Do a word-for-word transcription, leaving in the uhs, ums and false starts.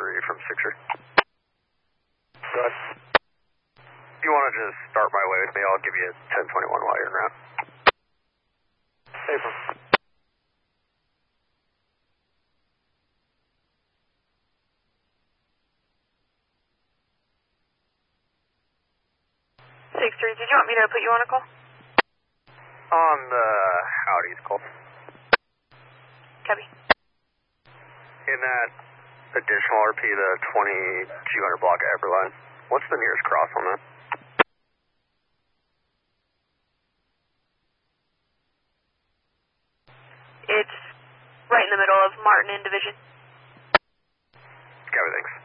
three from Sixer. Good. If you want to just start my way with me, I'll give you ten twenty-one while you're en route. April. six three, did you want me to put you on a call? On the Audi's call. Copy. In that additional R P, the twenty-two hundred block of Everline, what's the nearest cross on that? It's right in the middle of Martin and Division. Copy, thanks.